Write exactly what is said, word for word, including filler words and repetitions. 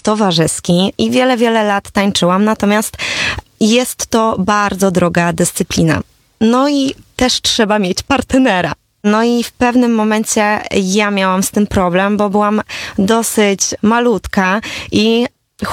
towarzyski i wiele, wiele lat tańczyłam, natomiast jest to bardzo droga dyscyplina. No i też trzeba mieć partnera. No i w pewnym momencie ja miałam z tym problem, bo byłam dosyć malutka i